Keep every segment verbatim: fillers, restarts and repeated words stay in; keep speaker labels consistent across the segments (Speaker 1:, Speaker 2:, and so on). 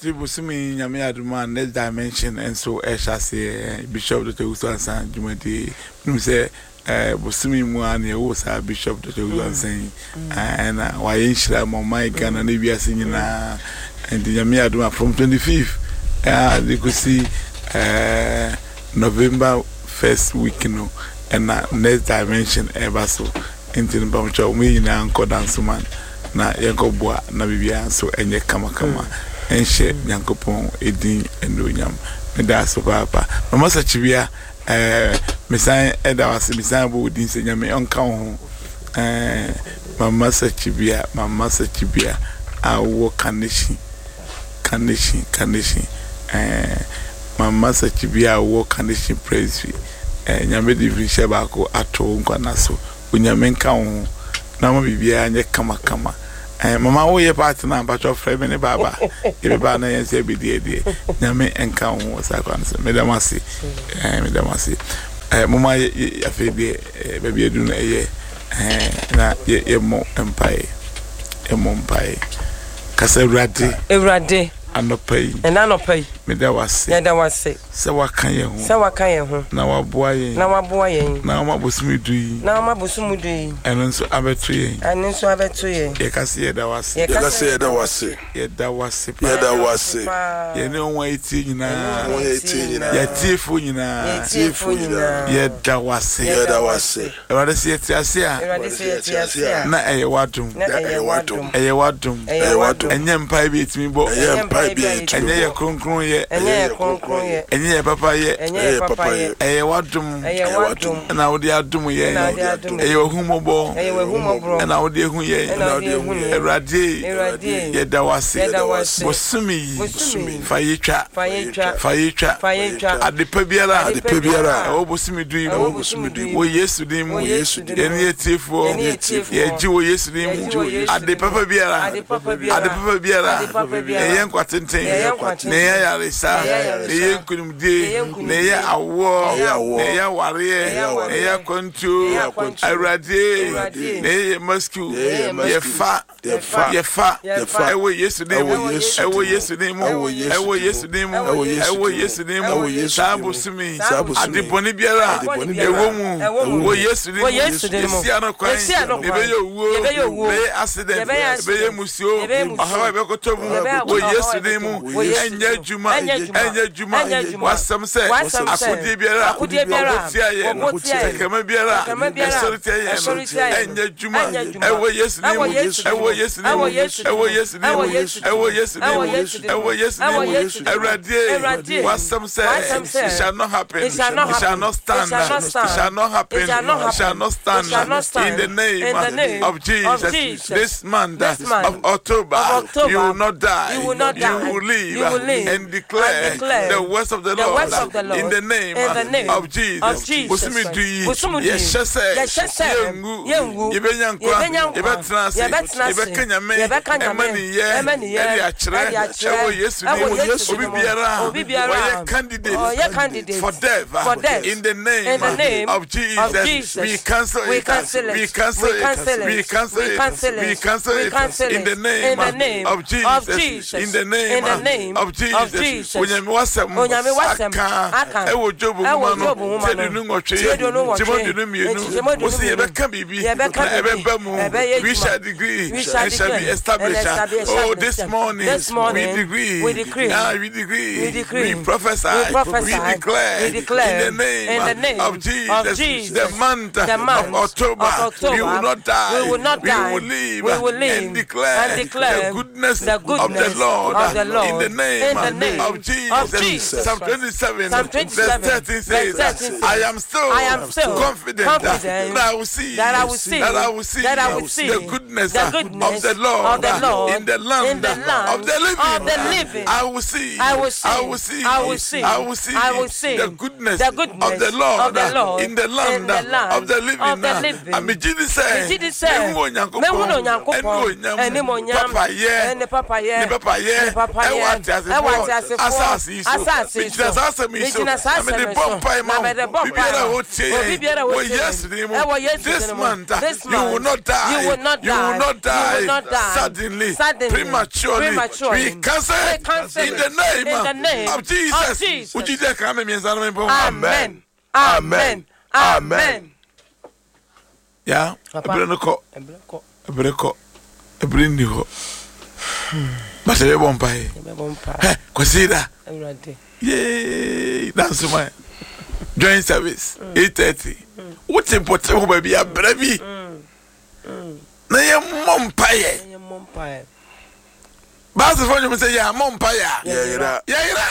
Speaker 1: Tibusimi Yamiaduma next dimension and so Eshase Bishop Doctor Usan San Jumadi say Busimi Muani was our Bishop Doctor Usan saying and why Inshra Mama Ghana Nibia singing and the Yamiaduma from twenty-fifth uh you could see uh November first week no and next dimension ever so into the Bamcho me in Uncle Dansuman na Yanko Boa na Bibia so enye kama kama enhye Nyankopon edin enonyam me da so papa mama sachibia eh mesan eda wase mesan bo odin se nyame onka ho eh mama sachibia mama sachibia awo kaneshi kaneshi kaneshi eh mama sachibia awo kaneshi praise eh nyame divin sheba ko ato nkwana so onyame nka ho na ma bibia anye kama kama eh mama wo ye partner but of friend me baba e ba na yen se bi die die nyame enka ho sa kwa no me da masi eh me da masi eh mama ya fe bi ba bi edu na ye eh na ye ye mo empire e mo empire kasa Ewurade
Speaker 2: Ewurade
Speaker 1: anopai
Speaker 2: and anopai
Speaker 1: me da wase
Speaker 2: ya da wase
Speaker 1: se waka ye ho
Speaker 2: se waka ye ho
Speaker 1: na waboa ye
Speaker 2: na waboa ye
Speaker 1: na ma bosumi du yi
Speaker 2: na ma bosumi du yi
Speaker 1: eno nso abeto ye
Speaker 2: eno nso abeto ye
Speaker 1: ye kase ye da wase
Speaker 3: ye kase ye da wase
Speaker 1: ye da wase
Speaker 3: ye da wase
Speaker 1: ye ne onwa eti nyina
Speaker 3: onwa eti nyina
Speaker 1: ye tiefo nyina
Speaker 2: ye tiefo nyina
Speaker 1: ye da wase
Speaker 3: ye da wase
Speaker 1: Ewurade se ti ase a
Speaker 2: Ewurade se ti ase a
Speaker 1: na eye wadum
Speaker 2: na eye wadum
Speaker 1: eye wadum
Speaker 2: eye wadum
Speaker 1: enye mpai bi etimi bo
Speaker 3: eye mpai bi
Speaker 1: enye ye kronkron ye
Speaker 2: enye ye kronkron ye
Speaker 1: enye ye papa ye
Speaker 2: enye ye papa ye
Speaker 1: eye wadum
Speaker 2: eye wadum
Speaker 1: na wodi adum ye eye ohumobo
Speaker 2: eye ohumobo
Speaker 1: na wodi ehu ye
Speaker 2: na wodi ehu ye
Speaker 1: Ewurade
Speaker 2: Ewurade
Speaker 1: ye da wase
Speaker 2: ye da wase
Speaker 1: bosumi
Speaker 2: bosumi
Speaker 1: fa yetwa
Speaker 2: fa yetwa
Speaker 1: fa yetwa
Speaker 2: fa yetwa
Speaker 1: adepa biara
Speaker 2: adepa biara
Speaker 1: o bosumi du
Speaker 2: o bosumi du
Speaker 1: wo Yesu din mu
Speaker 2: Yesu din
Speaker 1: ye ne etifo ye ji wo Yesu din mu adepa biara
Speaker 2: adepa biara
Speaker 1: adepa biara ye nkwatenten ne ye yaresa ne ye nkunumdie ne ye awo ne ye ware ne ye kontu Ewurade ne ye masku ye fa ye fa e wo Yesu din mu e wo Yesu din mu e wo Yesu din mu e wo Yesu din mu sabusumi adeboni biara e wo mu wo Yesu din mu esi anokwan e be ye owo be accident be ye musio ahawa be kotomu wo Yesu din mu enye juma enye juma wasam se akodi biara akodi biara obotia kama biara esorite ye enye juma e wo Yesu din mu e wo Yesu din mu e wo Yesu din mu e wo Yesu din mu e wo Yesu din mu Ewurade wasam se it shall not happen it shall not stand it shall not happen it shall not stand in the name of Jesus this month of October you will not die you will live and declare the words of the Lord in the name of Jesus bosumi du yi ye shese yengu yebenyankwa yebetna se yebekanyame emani ye eri achire ewo Yesu ni obi biara oye candidate for death in the name of Jesus we cancel it we cancel it we cancel it we cancel it in the name of Jesus in the name of Jesus onyame wasem aka ewo jobu mano tedunu ngotwe timodunu mienu osi yebeka bibi ebeba mu we shall decree and shall be established oh this morning we decree we decree we decree we prophesy we declare in the name of Jesus the month of October we will not die we will live and declare the goodness of the Lord in the name of Jesus. Psalm twenty-seven verse thirteen says I am still confident that I will see that I will see the goodness of the Lord in the land of the living. I will see I will see I will see I will see I will see I will see the goodness of the Lord in the land of the living. And me Jesus say me hu onyankopon eni monyam papa ye ni papa ye ni papa ye e wa tiase asase so bichina sasa mi so na me de bompai ma bibiara hotie wo yesterday mo this month you will not die you will not die, you will not die. Suddenly, Suddenly prematurely, prematurely we cancel in the name, in the name of Jesus, of Jesus. Amen. Amen. Amen. Yeah, Abrenoko, Abreko, Abriniho. But a bompai. Consider. Yay, that's my joint service. eight thirty. What's important, baby? A brevi. Na ye mompaye. Ye mompaye. Ba se fo say ya mompaye. Ya ira. Ya ira.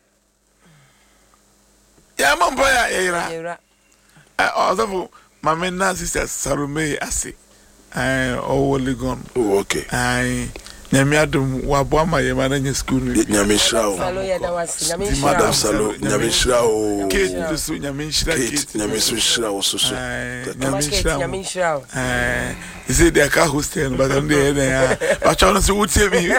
Speaker 1: Ya mompaye ya ira. Ya ira. Eh ozafo mama na sister Salome ase. Eh o Legon.
Speaker 3: Oh okay.
Speaker 1: Ai nyame adom wa bo ama ye mana nya school ni.
Speaker 3: Nyame shira o.
Speaker 2: Salo ya da wasi. Nyame shira.
Speaker 3: Madam Salo nyame shira o.
Speaker 1: Kate so nyame shira Kate.
Speaker 3: Nyame so shira o so so.
Speaker 1: Nyame shira.
Speaker 2: Nyame shira.
Speaker 1: Eh you say they can hostel but on the there. Ba chono so wutie mi.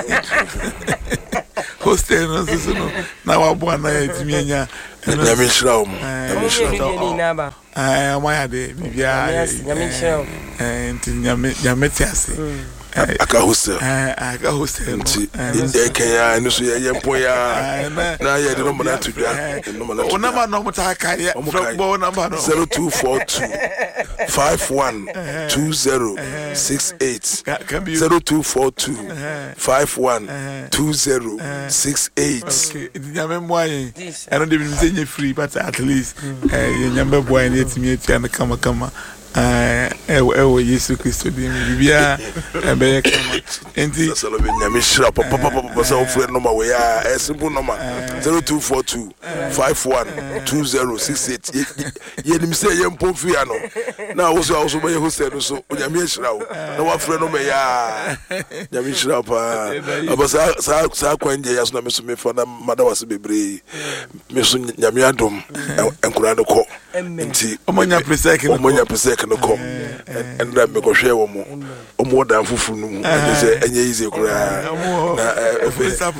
Speaker 1: Hostel no so no. Na wa bo na ya timi anya.
Speaker 3: Nyame shira o. Nyame shira.
Speaker 1: Eh amaya de bibia.
Speaker 2: Nyame shira.
Speaker 1: Eh nti nyame nyame tiase.
Speaker 3: Aka hostel.
Speaker 1: Eh, aka hostel.
Speaker 3: Inde Kenya no so ye mpo ya. Na ye de no mo na tudwa. No mo na.
Speaker 1: O number no mo ta ka ye. Football number no.
Speaker 3: zero two four two five one two zero six eight. zero two four two five one two zero six eight.
Speaker 1: Okay, nyame moye. I don't even say you free but at least eh nyame boy na etimi etia na kama kama. Eh ewo Yesu Kristo di bibia ebe kama enti
Speaker 3: Salome nyame shira papa papa papa so frɛ no ma we ya eh simple number zero two four two five one two zero six eight ye nim say ye mpomfi ya no na wo so wo so be hostel no so nyame shira wo na wa frɛ no ma ya nyame shira pa aba sa sa sa kwanje ya so na me so me fa na mada wase bebre me so nyame adom enkura no kɔ enti
Speaker 1: omonya presek no
Speaker 3: omonya presek no kom and that me go share wo mo omo dan fufu no I say enye easy kura na ofisa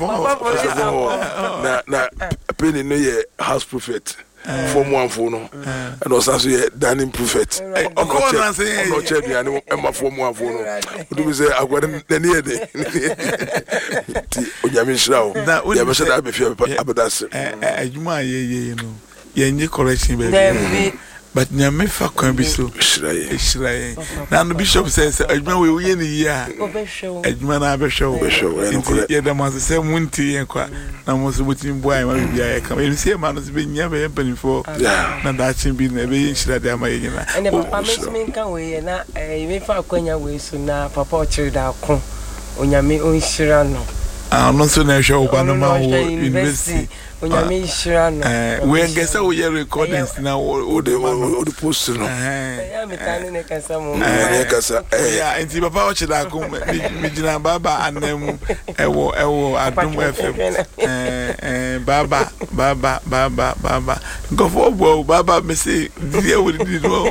Speaker 3: na na penny no ye house prophet form one for no and also say dining prophet o ko na say no che dia no e ma form one for no do me say agwade na ne ye ti onyame shirawo ya be shada be fi abadase
Speaker 1: adwuma ye ye no ye nyi correction baby but nyame fa kwan bi so
Speaker 3: shiraye
Speaker 1: shiraye na no bishop says adwuma we ye ni ya adwuma na be hwe wo ye da ma se munti ye kwa na mo so butin boy ma bia ye kam e se ma no se be nya be panifo na da chin bi na be ye shirade ama ye nyina
Speaker 2: ene papa mesmin kan we ye na e me fa kwanya we so na papa o chirda ko onyame on shira no
Speaker 1: ah no so na hwe wo ba no ma wo university
Speaker 2: onyame shira no
Speaker 1: eh we ngesa wo ye recordings na wo
Speaker 3: de wo de post no
Speaker 2: eh ya metane ne kasa mo
Speaker 3: eh kasa eh
Speaker 1: ya enti papa o chida ko mi jina baba anam ewo ewo adum F M eh eh baba baba baba baba go for bo baba me say dia wo di no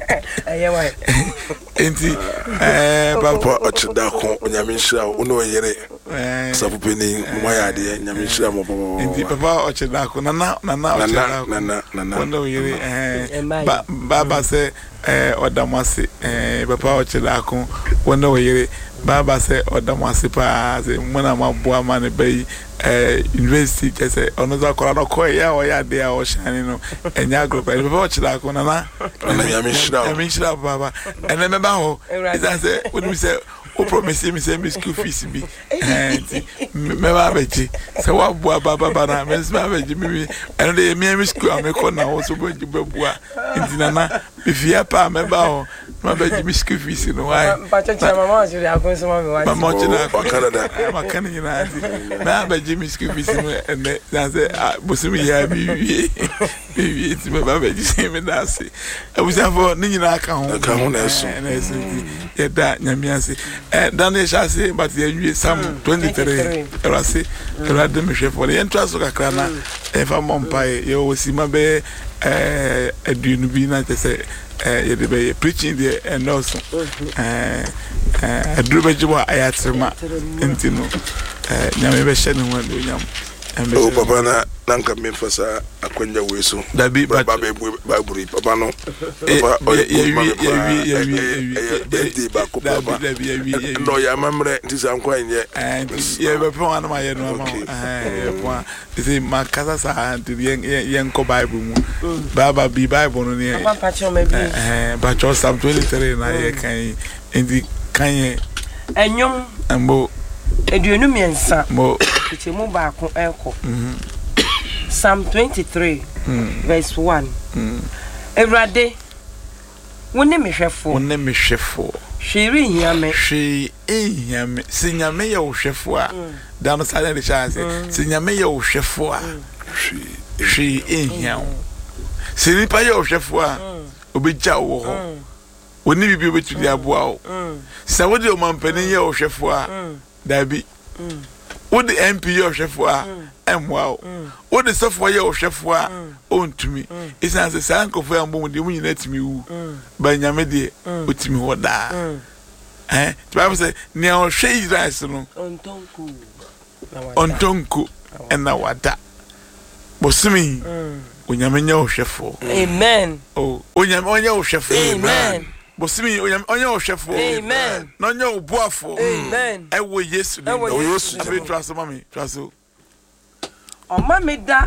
Speaker 2: eh wa
Speaker 1: enti eh
Speaker 3: papa o chida ko onyame shira wo no yere eh sapu peni mo ya de nyame shira mo baba
Speaker 1: enti papa o chida ko nana nana o chida ko
Speaker 3: nana nana
Speaker 1: wono yere eh baba say eh odamase eh papa o chida ko wono yere baba say odamase pa say mona maboa ma ne bai eh university kese ono za kora no ko ya o ya de a o shani no enya group papa o chida ko nana
Speaker 3: nyame shira
Speaker 1: nyame shira baba ene me ba ho is that say when we say o promise me say me school fees bi eh me ba beji say wa bua baba bana me say ba beji me eno de me school am ko na wo so beji bua ntinana be fia pa me ba ho ma beji me school fees no why
Speaker 2: pa cha cha mama juri akon so ma me wa
Speaker 1: mama china
Speaker 3: ko Canada
Speaker 1: ma kan ni na ati na beji me school fees no ene na say bosumi ya bi wi bi ti me ba beji say me na say abusa for ni nyina aka ho
Speaker 3: aka ho na eso
Speaker 1: na eso ye da nyame ase eh Daniel Shase but ye wi Psalm twenty-three era se era de me hwe for ye ntra so kakra na e fa mompai ye o si ma be eh adunu bi na tese eh ye de be preaching there and also eh eh aduru be jibo ayatrema ntino eh nyame be hye ne ho do nyam
Speaker 3: Oh, Papa, na nanka me fasa akwanya we so.
Speaker 1: Dabi
Speaker 3: Baba be Bible Papa no. Papa o ye ye ye ye ba ko Papa. No ya mamre ntisa nkwa nye.
Speaker 1: And ye be pon an ma ye no ma. Eh pon. Isi makasa sa anti ye nko Bible mu. Baba bi Bible no ne.
Speaker 2: Papa cho me bi.
Speaker 1: Eh ba cho Psalm twenty-three na ye kan indi kan ye.
Speaker 2: Enyom
Speaker 1: ambo
Speaker 2: eduonu miensa.
Speaker 1: Mo
Speaker 2: Ti mu ba ko enko. Psalm twenty-three verse one. Ewrade woni mehwefo.
Speaker 1: Woni mehwefo.
Speaker 2: Hwiri hiame.
Speaker 1: Hwi ehiame. Sinyame ye ohwefo a. Da no sale de chance. Sinyame ye ohwefo a. Hwi hwi ehiam. Sinipa ye ohwefo a. Obegya wo ho. Woni bibi obetudi aboa wo. Sa wodi o mampani ye ohwefo a. Dabi. Wodi M P ye ohwefo a. Emwa wo. Wodi sofo ye ohwefo a. Ontumi. Isanse sankofo ya mbom de mu nyina timi wu. Ba nyame de otimi ho da. Eh? Bible say ne ohwe Israel no.
Speaker 2: Ontonku.
Speaker 1: Ontonku ena wada. Bosimi. Onyame nya ohwefo.
Speaker 2: Amen.
Speaker 1: Oh, onyame onya ohwefo.
Speaker 2: Amen.
Speaker 1: Bosimi onyame onya ohwefo.
Speaker 2: Amen.
Speaker 1: No nya obuafo.
Speaker 2: Amen.
Speaker 1: Ewo Yesu ni.
Speaker 2: Ewo Yesu.
Speaker 1: Abi traso mami, traso.
Speaker 2: Oma me da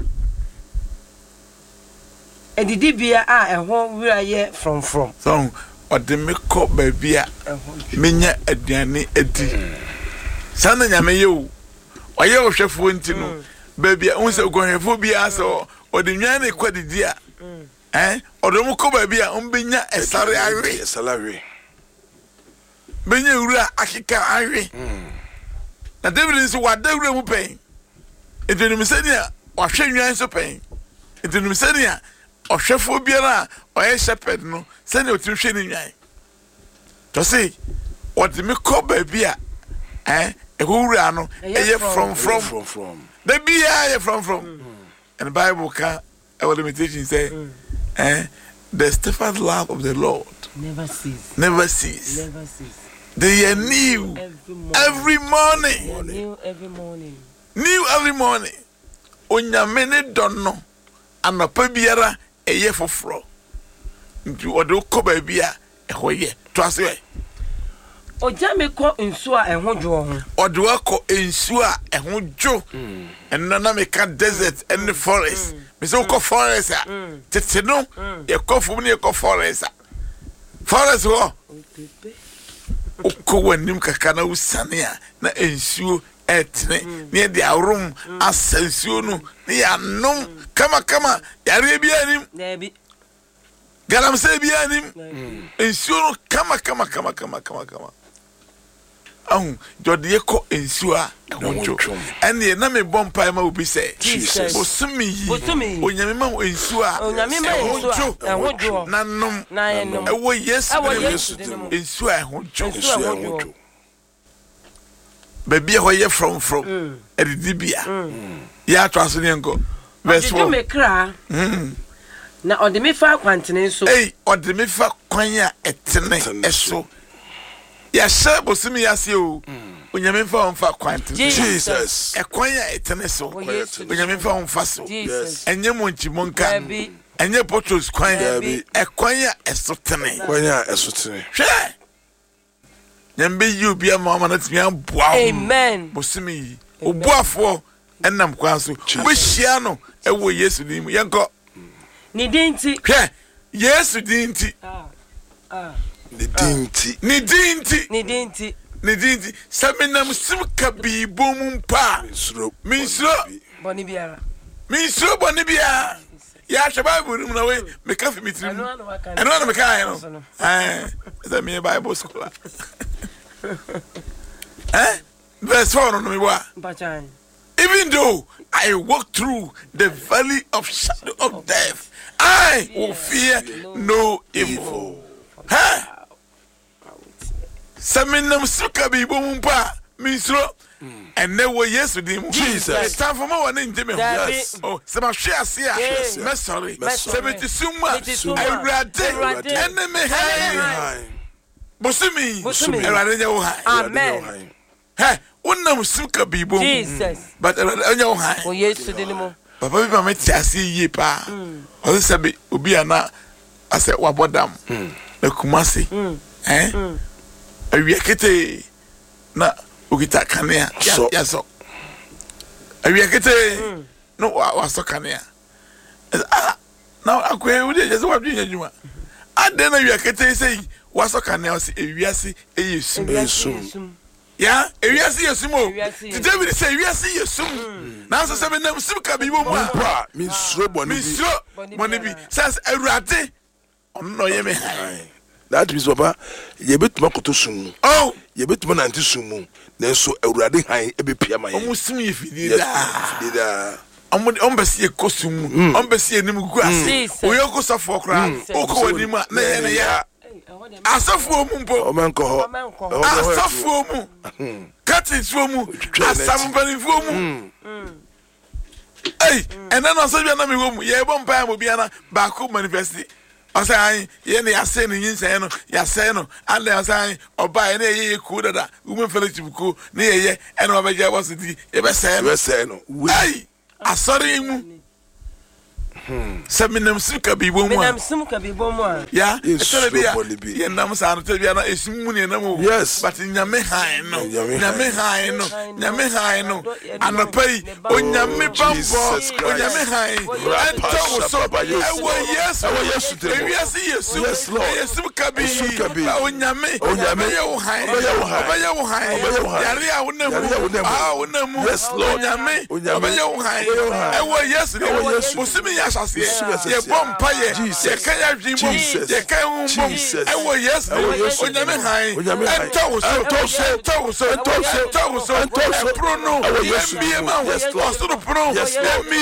Speaker 2: edidi bia a eho wura ye from from.
Speaker 1: So ode me ko ba bia menya aduane adi. Sana nyame ye o. Oye ohwefo nti no. Ba bia unse ogohwefo bia so ode nwan ne kwadidi a. Eh? Ode mo ko ba bia ombenya esare awe.
Speaker 3: Salary.
Speaker 1: Benya wura akika awe. Na David nso wada wura mu pen. Edenum senia ohwe nwan so pen. Edenum senia ohwefo biara oye shepherd no senia otim hwe ni nwan. To say what me ko ba bia eh e go wura no eye from from
Speaker 3: from from.
Speaker 1: The bia from from. And the Bible can our limitation say eh the steadfast love of the Lord
Speaker 2: Never cease.
Speaker 1: Never cease.
Speaker 2: Never cease.
Speaker 1: They are new every morning.
Speaker 2: Every morning. New every morning.
Speaker 1: New every morning. Onyame ne donno anapa biara eye foforo. Nti odo ko ba bia ehoye. To ase.
Speaker 2: Oja me ko nsu a eho dwo ho.
Speaker 1: Odo ko nsu a eho dwo. Enna na me ka desert and forest. Me so ko forest a. Tete no ye ko fum ne ye ko forest a. Forest ho. Oko wanim kaka na usane a na ensuo etne ne de awrum asansuo no ne ya nom kama kama yare bi anim
Speaker 2: na bi
Speaker 1: galam se bi anim ensuo no kama kama kama kama kama kama ahun jode ko ensuo a ehonjo ene na me bompa ma obi se bosumi yi onyame ma ensuo a
Speaker 2: onyame ma ensuo a ehonjo
Speaker 1: na nom
Speaker 2: na enom
Speaker 1: ewo yesu
Speaker 2: yesu
Speaker 1: ensuo a ehonjo
Speaker 2: ensuo a ehonjo
Speaker 1: baby ho ye from from edibia ya atwaso ne nko verse four
Speaker 2: me kra na ode me fa kwantene so
Speaker 1: eh ode me fa kwan a etene eso ya sha bosumi ya se o onyame fa on fa kwantene
Speaker 3: Jesus
Speaker 1: e kwan a etene so onyame fa on fa so enye monchi monka enye potros kwan e kwan a eso tene
Speaker 3: kwan a eso tene
Speaker 1: hwe nyambe you bia mama na timi boa
Speaker 2: amen
Speaker 1: bosimi obuafo enam kwan so be hia no ewo Yesu nim yenko
Speaker 2: ni dinti
Speaker 1: hwe Yesu dinti
Speaker 2: ah ah
Speaker 3: ni dinti
Speaker 1: ni dinti
Speaker 2: ni dinti
Speaker 1: ni dinti saminam simka bi bom pa
Speaker 3: minsro
Speaker 1: minsro
Speaker 2: boni biara
Speaker 1: minsro boni biara ya Bible nim na we me ka fi mitrim eno na me ka no eh za me Bible school eh verse four no me wa even though I walk through the valley of shadow of death I will fear no evil ha saminam suka bi bom pa minsro and there were yesterday Jesus time for more than me yes oh se ma hwe ase a me sorry seventy suma I read enemy high bosumi erade nya wo high
Speaker 2: amen
Speaker 1: hey Unam suka bibo.
Speaker 2: Jesus.
Speaker 1: But anya wo han.
Speaker 2: O Yesu de mo.
Speaker 1: Papa bi ma me ti ase yi pa. O se be obi ana ase wabodam. Na kumase. Eh? Awie kete na ogita kanea. Ya so. Awie kete no wa so kanea. Ah, now akwe we dey just what do you Aden awie kete say wa so kanea se ewiase eyesum
Speaker 3: Yesum.
Speaker 1: Ya, ewiase yesum o. David say ewiase yesum. Na so se me nam sim ka bi bo mu a.
Speaker 3: Mi sro boni bi.
Speaker 1: Mi sro boni bi. Says Awurade onno ye me han.
Speaker 3: That means papa, ye betuma koto sum.
Speaker 1: Oh,
Speaker 3: ye betuma na nti sum mu. Na so Awurade han e be pia man.
Speaker 1: Omu sim ye fidi da.
Speaker 3: Fidi da.
Speaker 1: Omu ombesi ye kosum. Ombesi ye nim gu ase. Oyo ko sofo kra. Oko wani ma na ye na ya. Asafo mu mpo.
Speaker 3: O man ko ho.
Speaker 1: Asafo mu. Katisfo mu. Asampanifo mu. Hey, and then also be na me wo mu. Ye bo mpa mo bia na ba ko manifesti. Osai ye ne ase ne nyin no ya se no and then osai oba ye ne ye ku dada women fellowship ku ne ye ye e na obaja was di ye be se
Speaker 3: no se no
Speaker 1: hey asori mu Hmm. Seminam suka bibo mu.
Speaker 2: Seminam suka bibo mu.
Speaker 1: Ya, etebia. Ye nam sa no tebia na esimu ne nam.
Speaker 3: Yes.
Speaker 1: But nyame han no. Nyame han no. Nyame han no. Anopai onyame bambo. Onyame han. Ento so ba yes. Yes. Yes. Yes. Yes.
Speaker 3: Yes Lord.
Speaker 1: Yesu kabi.
Speaker 3: Kabi.
Speaker 1: Onyame.
Speaker 3: Onyame
Speaker 1: ye wo han.
Speaker 3: Oba
Speaker 1: ye wo han. Yare a wonamu. Ah wonamu.
Speaker 3: Yes Lord.
Speaker 1: Onyame. Oba ye wo han. Ewo yes. Musimi ya ye bomb paye ye kaya dream ye kaya um ewo yes onyame han ento so to so to so to so to so pro no yes me ma yes so to pro yes me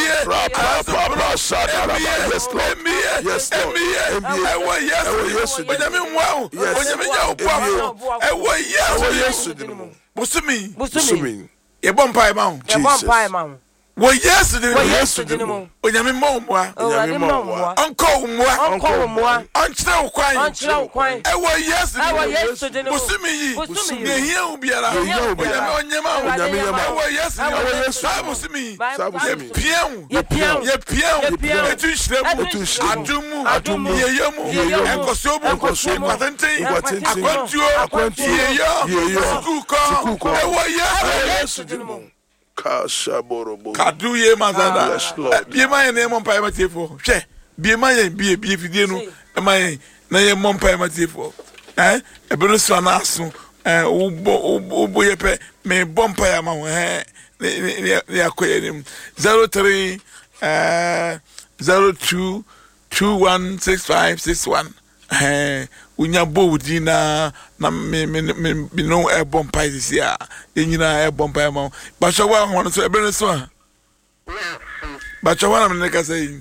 Speaker 1: yes me yes ewo yes onyame wow onyame ya opa ewo yes busumi
Speaker 3: busumi
Speaker 1: ye bomb paye ma
Speaker 2: ye bomb paye ma
Speaker 1: wo yes de
Speaker 2: wo yes de mo
Speaker 1: onyame momwa
Speaker 2: onyame momwa
Speaker 1: onko umwa
Speaker 2: onko umwa
Speaker 1: onchira ukwan
Speaker 2: onchira ukwan
Speaker 1: e wo yes de
Speaker 2: wo yes de mo
Speaker 1: busumi yi
Speaker 2: busumi
Speaker 1: ne hia ubiara onyame onyema
Speaker 3: onyame yema
Speaker 1: wo yes de wo yes sa busumi
Speaker 3: sa busumi
Speaker 1: pian
Speaker 2: ye pian
Speaker 1: ye pian etu shiramu
Speaker 3: etu shiramu
Speaker 1: adumu
Speaker 3: adumu
Speaker 1: yeyemu enkosobu
Speaker 3: enkosobu
Speaker 1: atenten
Speaker 3: atenten
Speaker 1: akwantuo
Speaker 3: akwantuo
Speaker 1: yeyo sukuko e wo yes de mo
Speaker 3: Kashaborobo.
Speaker 1: Kadu ye mazada. Bie ma ye ne mo mpa ye matefo. Hwe. Bie ma ye bie bie fidie no. E ma ye na ye mo mpa ye matefo. Eh? E be no so na aso. Eh wo bo bo ye pe me bompa ya ma ho. Eh. Ne ne akoye nim. zero three eh zero two two one six five six one. Eh unya bo dina na me me me no e bompa isi a enyina e bompa ma ba so wa ho no so e be no so a ba cho wa na me ka say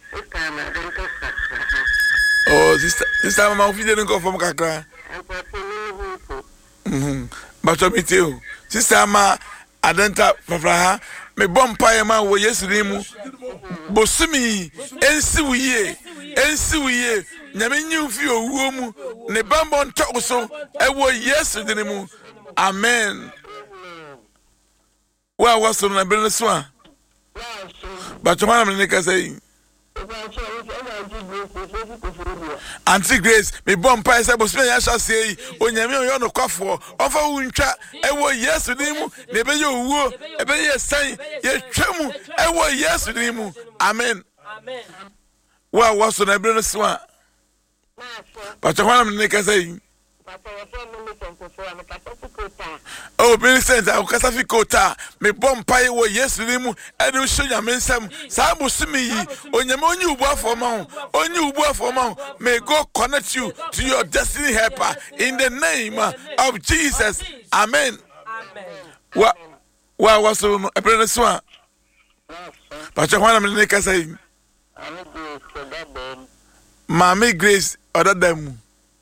Speaker 1: oh sister sister ma ofi de nko fom kakra mhm ba cho mi te o sister ma adenta fafra me bompa ma wo Yesu rimu bosumi ensi wiye ensi wiye nyame nyi fi owuo mu ne bambo ntoko so ewo Yesu dine mu amen wa waso na bere so a ba choma na me ka say Auntie Grace me bompa ese bosme ya sha sei onyame oyo no kwafo ofa wuntwa ewo Yesu dine mu ne be ye owuo e be ye san ye twemu ewo Yesu dine mu amen amen wa waso na bere so a But you want to say, oh, Vincent, I will Casaficota, me bomb pie wo yes, Limu, and you show your men some Samu Simi, on your money, work for mount, on you work for mount, may God connect you to your destiny helper in the name of Jesus. Amen. What? What was a brother swan? But you want to say, Mammy Grace, other than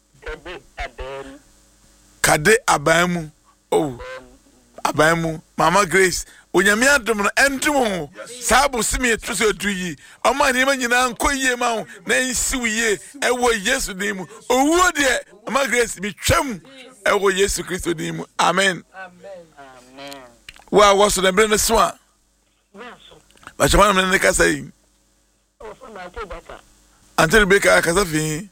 Speaker 1: Kade Abamu. Oh, Abamu, Mama Grace, when you meet them and two Sabu Simi Trusso to ye. Oh, my name and Uncle Ye Mount, Nay Sue, and what yes to them. Oh, what dear, Mama Grace be chum, and what yes to Christo. Amen. Amen. Wa was the brain swan. But one of the say. Until Rebecca Casafi.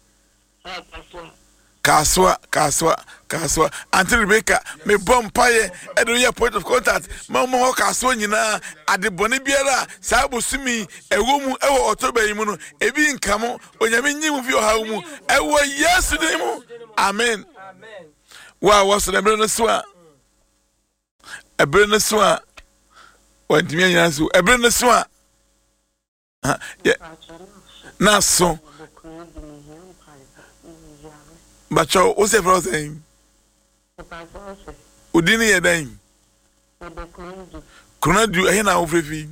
Speaker 1: Kaswa, Kaswa, Kaswa, until Rebecca may bomb pie at the point of contact. Mamma Caswina at the Bonibiera, Sabu Simi, a woman, or Tobayimuno, a being come when you mean you your home. I was yesterday. Amen. Wow, was the brain swan? A brain swan. What do you mean? A brain swan. Yeah. Now, so. But you what's the first thing? Udini a dime. Kunadu, a hen of review.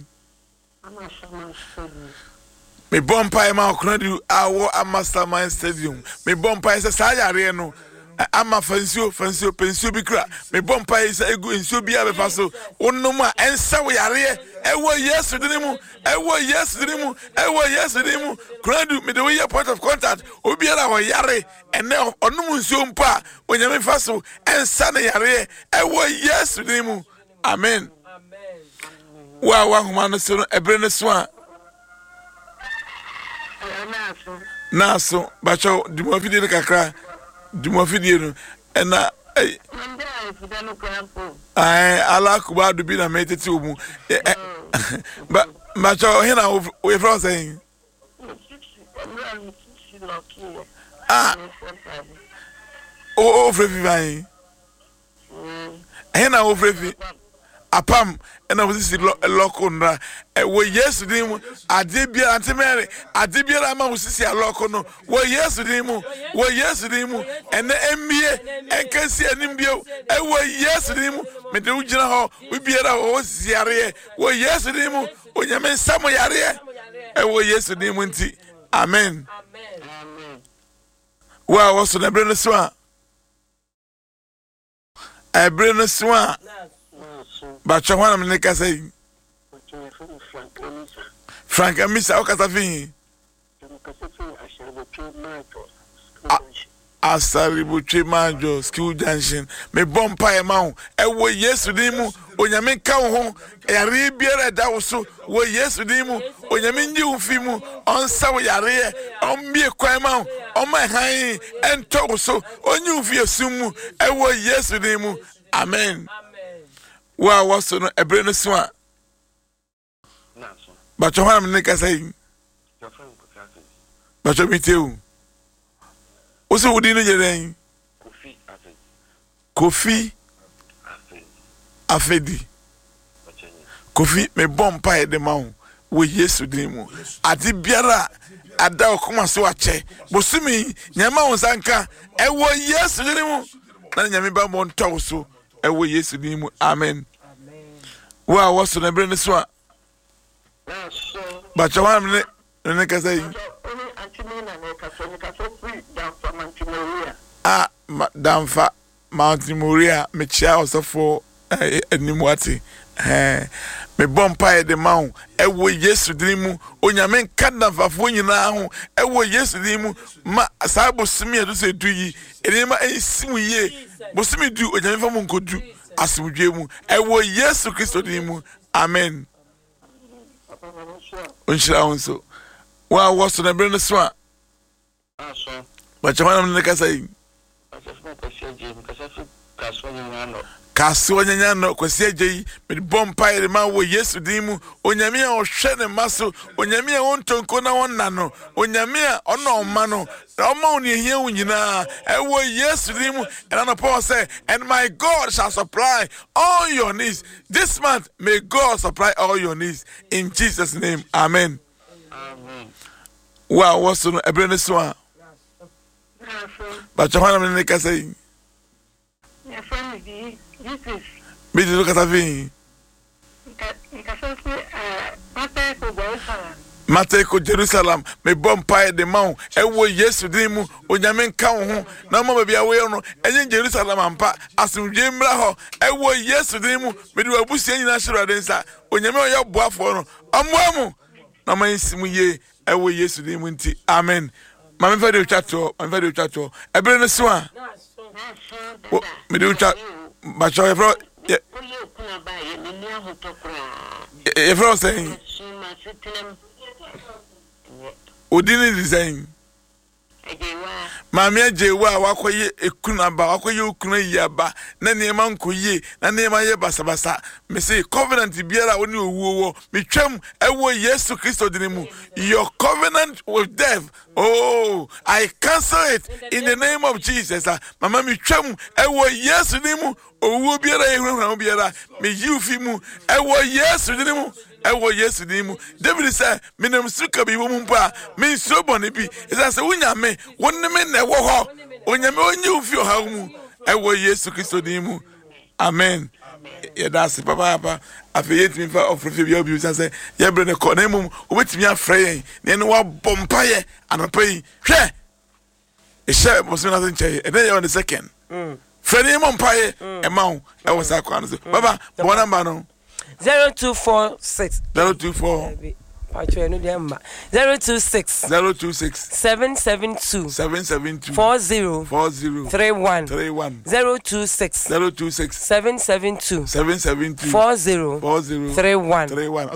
Speaker 1: Me bomb pie ma kunadu, our a mastermind stadium. Me bomb pie is a saya reno. I'm a fancy, fancy, pensio bicra. Me bomb pie is a good in Subia Paso. One no more, and so we are here. I was yes to the demo. I was yes to the demo. I was yes to the demo. Kunadu, me the way your point of contact. Obiara wa yare. And now on no mpa when you faso and Sunday yare. I was yes to the demo. Amen. Wow, one man so a brain swan. Naso, but you do more video kakra. Do more video and I I like to be a mate too. But but you here we from saying ah oh free here now free apam and I was this local na we yesterday adebia Auntie Mary adebia ma was see a local no we yesterday mu we yesterday mu and M B A and can see anim bio e we yesterday mu me de ugina ho we biara o siare we yesterday mu onyame nsamo yare e we yesterday mu nti amen amen wa was na bre no so a e bre no so a but you want to say Frank and Miss Okasafi Asaribuchi Majo School Junction. Me bomb pie mount. I was yesterday. When you make cow home, a rebeer that was so. Was yesterday. When you mean you fimu on Sawayare, on me a crime out, on my high and talk so. On you fear sumu. I was yesterday. Amen. Wow, what's on a brain swan? But you want to make a saying? But you meet you. What's the dinner your name? Kofi Afedi. Kofi me bomb pie the mount. We yesterday. Ati biara ada okuma so ache. Bosumi nyama onsanka. E wo yesterday mu. Na nyame ba mo ntaw so. E wo yesterday mu. Amen. Wow, what's the brain so? But you want me to say? Ah, Damfa, Mount Moria, me child also for a Nimwati. Eh, me bomb pie the mount. I will yes to dream. On your men can't have a phone now. I will yes to dream. Ma Sabo Simia to say to ye. And Emma a simi, Bosimi do, and never could do. As we do, I will yes to Christo dream. Amen. Unshao. Well, what's the brain swan? But you want to say? Caswanyano, Quasia, with bomb pie the man were yesterday. Onyamia or Shannon Masso, Onyamia on Tonkona on Nano, Onyamia on no mano, Omoni here when you know, I were yesterday, and on a power say, and my God shall supply all your needs. This month, may God supply all your needs in Jesus' name. Amen. Amen. Wow, what's on a brand swan? But you want to say? Me to look at a thing. Mateko Jerusalem, me bomb pie the mount, and we yesterday, when you mean count home, no more be away on, and in Jerusalem and pa, as in Jim Braho, and we yesterday, me do a bussy national dancer, when you know your boy for Amu, no man see me, and we yesterday, winty. Amen. My very chato, my very chato, I bring a swan. Me do chat, but you have e fro say odini design Mamia Jewa, Wakoye, Ekunaba, Wakoye, Ukuna Yaba, Naniman Koye, Nanema Yabasabasa, me say, covenant Biara when you woo, me chum, I will yes to Christo Dinimu. Your covenant with death, oh, I cancel it in the name of Jesus. Mamma, me chum, I will yes to Nimu, oh, will be a me you fimu, I will yes to Nimu. I was yesterday. David said, Minam Suka be woman pa, me so bonny be. As I said, when you may, one minute, I walk, when you know you feel how I was yesterday. Christodimu. Amen. Yeah, that's Papa. I feel me for offering your abuse. I say, yeah, brother, Conemu, wait me a fraying, then one bompire and a pay. Share a share was nothing, and then you're on the second. Freddie Mompire, a mount, I was a corner. Baba, Bonambano.
Speaker 2: Zero two four six
Speaker 1: zero two four
Speaker 2: zero two six
Speaker 1: zero two six
Speaker 2: seven seven two
Speaker 1: seven seven two
Speaker 2: four zero
Speaker 1: four zero
Speaker 2: three one
Speaker 1: three one
Speaker 2: zero two six
Speaker 1: zero two six
Speaker 2: seven seven two
Speaker 1: seven seven two
Speaker 2: four zero
Speaker 1: four zero
Speaker 2: three one
Speaker 1: three one.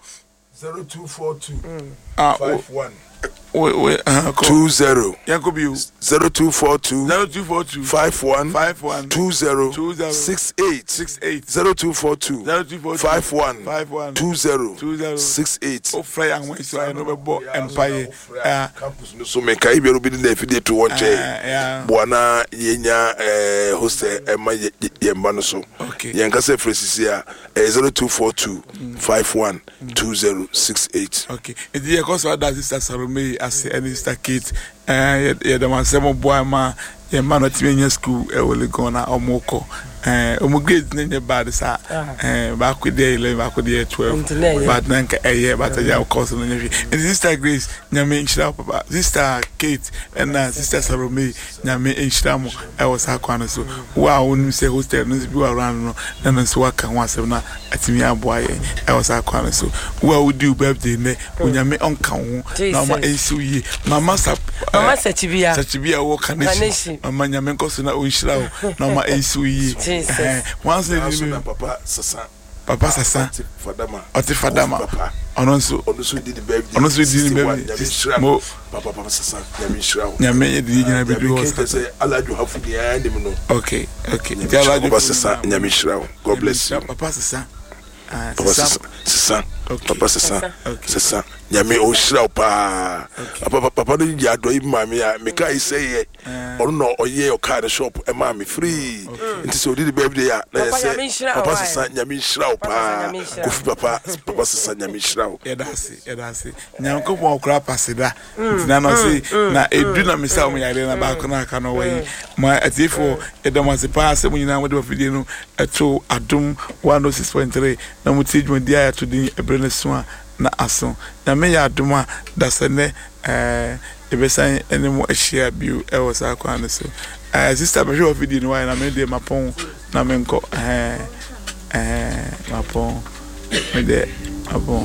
Speaker 3: Zero two four two
Speaker 1: ah
Speaker 3: five one.
Speaker 1: Wait, wait, uh,
Speaker 3: two zero.
Speaker 1: Yakobu.
Speaker 3: Zero two four two.
Speaker 1: Zero two four two.
Speaker 3: Five one.
Speaker 1: Five one.
Speaker 3: Two zero.
Speaker 1: Two zero.
Speaker 3: Six eight.
Speaker 1: Six eight.
Speaker 3: Zero two four two.
Speaker 1: Zero two four two.
Speaker 3: Five one.
Speaker 1: Five one.
Speaker 3: Two zero.
Speaker 1: Two zero.
Speaker 3: Six eight.
Speaker 1: Oh, fry and wait so I know about Empire. Ah,
Speaker 3: campus no so make I be able to be there to one chair.
Speaker 1: Yeah.
Speaker 3: Buana yenya eh hostel ema yemba no so.
Speaker 1: Okay.
Speaker 3: Yanka se fresia zero two four two five one two zero six eight.
Speaker 1: Okay. It is because that Sister Salome as any Sister Kate eh yeah the man say mo boy ma ye man not in school e will go na omoko eh omo grade na bad sa eh back with there eleven back with there twelve but nanka eh yeah but ya course no nyefi and Sister Grace nyame nshira papa Sister Kate and Sister Salome nyame nshira mo e was akwa no so wa wonu say hostel no be around no na no so aka ho asem na atimi aboa ye e was akwa no so wa wo do birthday ne onyame onka ho na ma ensu yi mama sa
Speaker 2: mama sachibia
Speaker 1: sachibia wo kaneshi mama nyame nkoso na onshira ho na ma ensu yi once the
Speaker 3: papa sasa
Speaker 1: papa sasa
Speaker 3: fadama
Speaker 1: oti fadama ononso
Speaker 3: ononso di the birthday
Speaker 1: ononso di the birthday mo
Speaker 3: papa papa sasa nyame shira
Speaker 1: nyame di nyina be do
Speaker 3: hospital say alaju hafu di anim no
Speaker 1: okay okay di alaju
Speaker 3: papa sasa nyame shira God bless you
Speaker 1: papa sasa ah
Speaker 3: papa sasa sasa papa sasa sasa nyame o shira pa papa papa no ya do im mama ya me kai say or no oye o car shop e ma me free nti so di the birthday ya na say papa sasa nyame shira pa kofi papa papa sasa nyame shira
Speaker 1: ya dasi ya dasi nyame ko mo kra pasida na no say na edu na me say o yare na ba ko na aka no we ma atifo e do ma se pa se mo nyina mo de video no eto adum one oh six point three na mo ti dwon dia ya to din ebrene so na aso na me ya aduma da se ne eh ebesan enemo ahia biu e wo sa kwa no so eh sister be show video no why na me de mapon na me nko eh eh mapon me de abon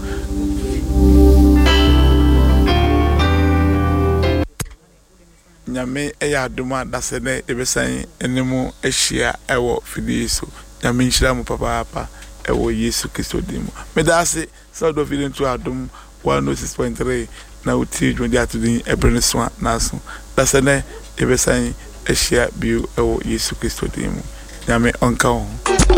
Speaker 1: nyame e ya aduma da se ne ebesan enemo ahia e wo video so nyame nhira mu papa papa e wo Yesu Kristo dimo me da se so do video to adum one oh six point three na uti dwon dia to din ebrene so na so da se ne ebesan ahia biu e wo Yesu Kristo dimo nyame onka ho